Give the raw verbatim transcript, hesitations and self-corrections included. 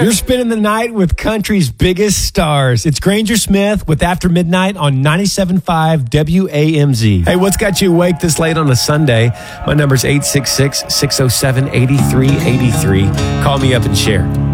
You're spending the night with country's biggest stars. It's Granger Smith with After Midnight on ninety-seven point five W A M Z. Hey, what's got you awake this late on a Sunday? My number's eight six six, six oh seven, eight three eight three. Call me up and share.